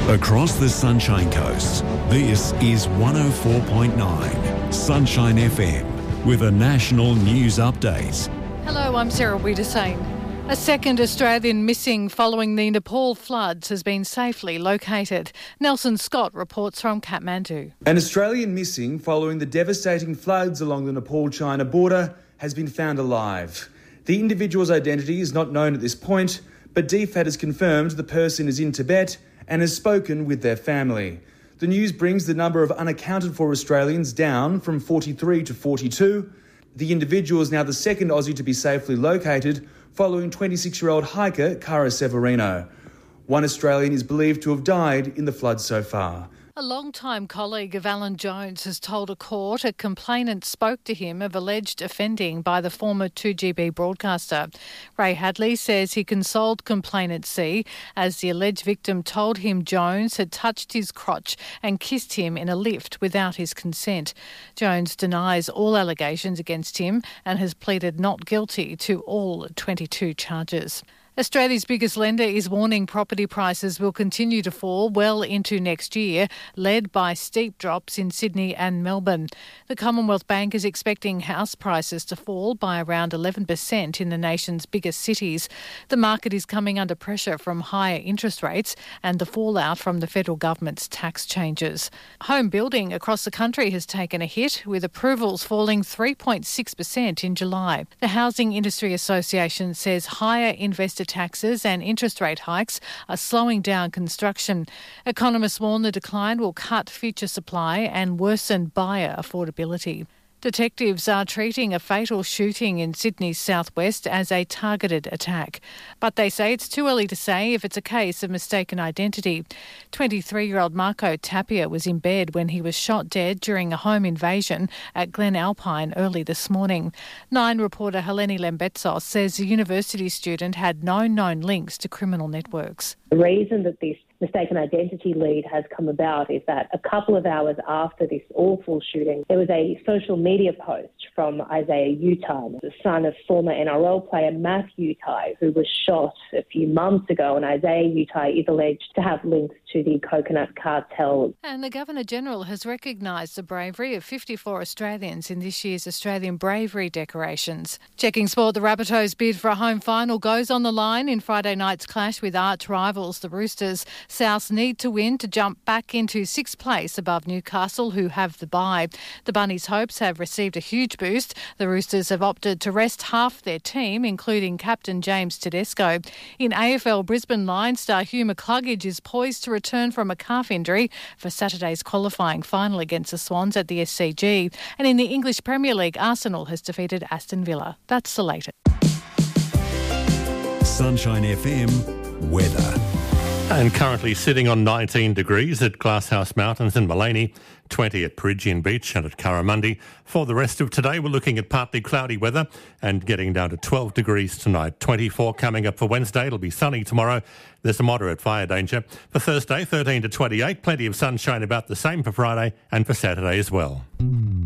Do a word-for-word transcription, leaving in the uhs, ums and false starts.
Across the Sunshine Coast, this is one oh four point nine Sunshine F M with a national news update. Hello, I'm Sarah Wiedersane. A second Australian missing following the Nepal floods has been safely located. Nelson Scott reports from Kathmandu. An Australian missing following the devastating floods along the Nepal-China border has been found alive. The individual's identity is not known at this point, but D F A T has confirmed the person is in Tibet and has spoken with their family. The news brings the number of unaccounted for Australians down from forty-three to forty-two. The individual is now the second Aussie to be safely located, following twenty-six-year-old hiker Cara Severino. One Australian is believed to have died in the floods so far. A long-time colleague of Alan Jones has told a court a complainant spoke to him of alleged offending by the former two G B broadcaster. Ray Hadley says he consoled complainant C as the alleged victim told him Jones had touched his crotch and kissed him in a lift without his consent. Jones denies all allegations against him and has pleaded not guilty to all twenty-two charges. Australia's biggest lender is warning property prices will continue to fall well into next year, led by steep drops in Sydney and Melbourne. The Commonwealth Bank is expecting house prices to fall by around eleven percent in the nation's biggest cities. The market is coming under pressure from higher interest rates and the fallout from the federal government's tax changes. Home building across the country has taken a hit, with approvals falling three point six percent in July. The Housing Industry Association says higher investor taxes and interest rate hikes are slowing down construction. Economists warn the decline will cut future supply and worsen buyer affordability. Detectives are treating a fatal shooting in Sydney's southwest as a targeted attack, but they say it's too early to say if it's a case of mistaken identity. twenty-three-year-old Marco Tapia was in bed when he was shot dead during a home invasion at Glen Alpine early this morning. Nine reporter Helene Lembetsos says the university student had no known links to criminal networks. The reason that this mistaken identity lead has come about is that a couple of hours after this awful shooting, there was a social media post from Isaiah Utai, the son of former N R L player Matt Utai, who was shot a few months ago, and Isaiah Utai is alleged to have links to the Coconut Cartel. And the Governor-General has recognised the bravery of fifty-four Australians in this year's Australian Bravery decorations. Checking sport, the Rabbitohs' bid for a home final goes on the line in Friday night's clash with arch rivals, the Roosters. Souths need to win to jump back into sixth place above Newcastle, who have the bye. The Bunnies' hopes have received a huge boost. The Roosters have opted to rest half their team, including captain James Tedesco. In A F L, Brisbane Lions star Hugh McCluggage is poised to return from a calf injury for Saturday's qualifying final against the Swans at the S C G. And in the English Premier League, Arsenal has defeated Aston Villa. That's the latest. Sunshine F M weather. And currently sitting on nineteen degrees at Glasshouse Mountains in Maleny, twenty at Peregian Beach and at Curramundi. For the rest of today, we're looking at partly cloudy weather and getting down to twelve degrees tonight. twenty-four coming up for Wednesday. It'll be sunny tomorrow. There's a moderate fire danger. For Thursday, thirteen to twenty-eight. Plenty of sunshine, about the same for Friday and for Saturday as well.